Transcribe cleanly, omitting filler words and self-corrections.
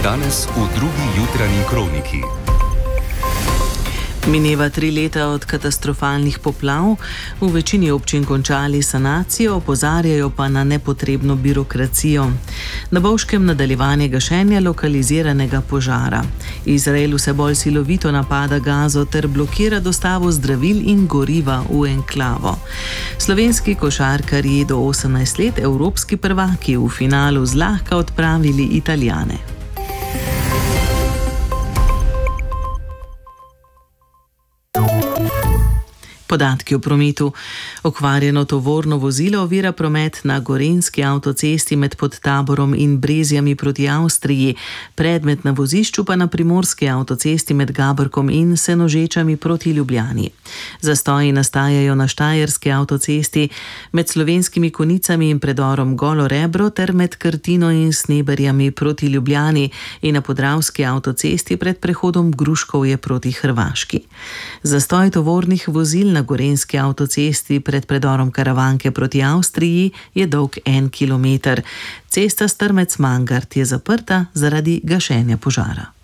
Danes v drugi jutranji kroniki. Mineva 3 leta od katastrofalnih poplav, v večini občin končali sanacijo, opozarjajo pa na nepotrebno birokracijo. Na Bovškem nadaljevanje gašenja lokaliziranega požara. Izrael vse bolj silovito napada Gazo ter blokira dostavo zdravil in goriva v enklavo. Slovenski košarkarji do 18 let, evropski prvaki, v finalu zlahka odpravili Italijane. Podatki o prometu. Okvarjeno tovorno vozilo ovira promet na gorenjski avtocesti med Podtaborom in Brezjami proti Avstriji, predmet na vozišču pa na primorski avtocesti med Gaborkom in Senožečami proti Ljubljani. Zastoji nastajajo na štajerski avtocesti med Slovenskimi Konicami in predorom Golo Rebro ter med Krtino in Sneberjami proti Ljubljani in na podravski avtocesti pred prehodom Gruškovje proti Hrvaški. Zastoj tovornih vozil na gorenjski avtocesti pred predorom Karavanke proti Avstriji je dolg 1 kilometer. Cesta Strmec-Mangart je zaprta zaradi gašenja požara.